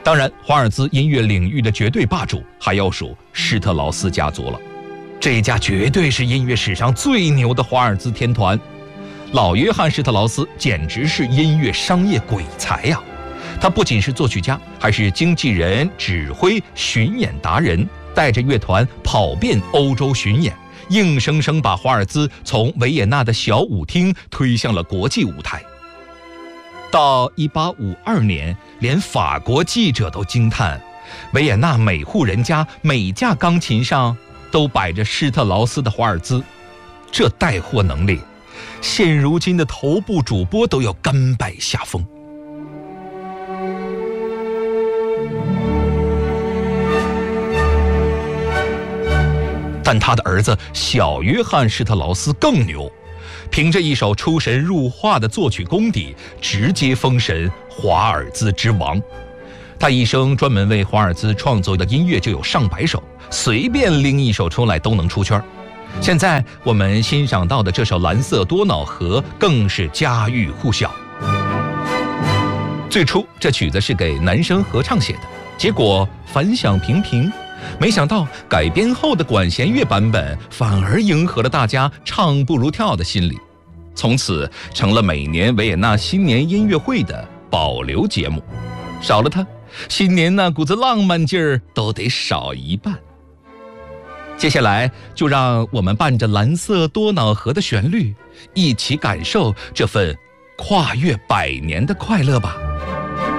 当然，华尔兹音乐领域的绝对霸主还要数施特劳斯家族了。这家绝对是音乐史上最牛的华尔兹天团。老约翰·施特劳斯简直是音乐商业鬼才呀！他不仅是作曲家，还是经纪人、指挥、巡演达人，带着乐团跑遍欧洲巡演，硬生生把华尔兹从维也纳的小舞厅推向了国际舞台。到1852年，连法国记者都惊叹，维也纳每户人家每架钢琴上都摆着施特劳斯的华尔兹，这带货能力，现如今的头部主播都要甘拜下风。但他的儿子小约翰·施特劳斯更牛，凭着一手出神入化的作曲功底，直接封神华尔兹之王。他一生专门为华尔兹创作的音乐就有上百首，随便拎一首出来都能出圈。现在我们欣赏到的这首《蓝色多瑙河》更是家喻户晓。最初这曲子是给男声合唱写的，结果反响平平。没想到改编后的管弦乐版本反而迎合了大家唱不如跳的心理，从此成了每年维也纳新年音乐会的保留节目。少了它，新年那股子浪漫劲儿都得少一半。接下来就让我们伴着蓝色多瑙河的旋律，一起感受这份跨越100年的快乐吧。